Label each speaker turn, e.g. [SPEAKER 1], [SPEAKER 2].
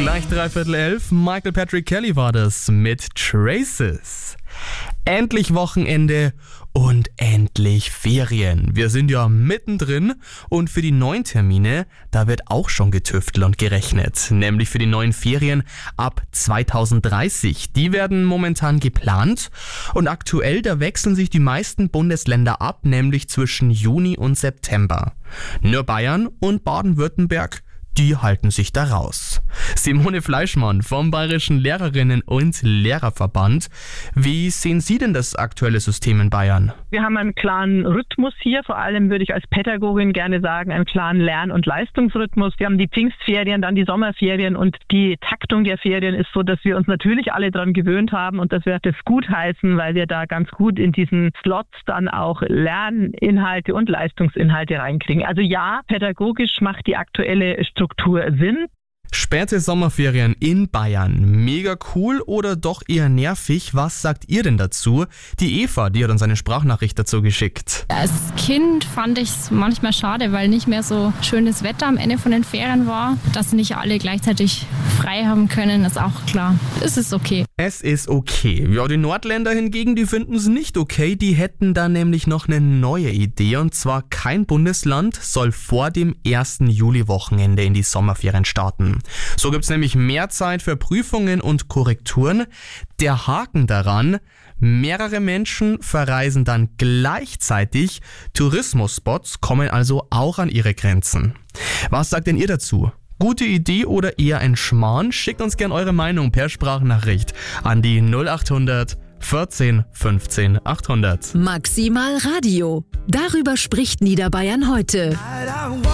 [SPEAKER 1] Gleich 11:15. Michael Patrick Kelly war das mit Traces. Endlich Wochenende und endlich Ferien. Wir sind ja mittendrin und für die neuen Termine, da wird auch schon getüftelt und gerechnet. Nämlich für die neuen Ferien ab 2030. Die werden momentan geplant und aktuell, da wechseln sich die meisten Bundesländer ab, nämlich zwischen Juni und September. Nur Bayern und Baden-Württemberg, die halten sich da raus. Simone Fleischmann vom Bayerischen Lehrerinnen- und Lehrerverband. Wie sehen Sie denn das aktuelle System in Bayern?
[SPEAKER 2] Wir haben einen klaren Rhythmus hier, vor allem würde ich als Pädagogin gerne sagen, einen klaren Lern- und Leistungsrhythmus. Wir haben die Pfingstferien, dann die Sommerferien und die Taktung der Ferien ist so, dass wir uns natürlich alle daran gewöhnt haben und dass wir das gutheißen, weil wir da ganz gut in diesen Slots dann auch Lerninhalte und Leistungsinhalte reinkriegen. Also ja, pädagogisch macht die aktuelle Struktur Sinn.
[SPEAKER 1] Späte Sommerferien in Bayern. Mega cool oder doch eher nervig? Was sagt ihr denn dazu? Die Eva, die hat uns eine Sprachnachricht dazu geschickt.
[SPEAKER 3] Als Kind fand ich es manchmal schade, weil nicht mehr so schönes Wetter am Ende von den Ferien war. Dass nicht alle gleichzeitig frei haben können, ist auch klar. Es ist okay.
[SPEAKER 1] Es ist okay. Ja, die Nordländer hingegen, die finden es nicht okay. Die hätten da nämlich noch eine neue Idee. Und zwar kein Bundesland soll vor dem 1. Juli-Wochenende in die Sommerferien starten. So gibt's nämlich mehr Zeit für Prüfungen und Korrekturen. Der Haken daran: mehrere Menschen verreisen dann gleichzeitig. Tourismusspots kommen also auch an ihre Grenzen. Was sagt denn ihr dazu? Gute Idee oder eher ein Schmarrn? Schickt uns gern eure Meinung per Sprachnachricht an die 0800 14 15 800.
[SPEAKER 4] Maximal Radio. Darüber spricht Niederbayern heute.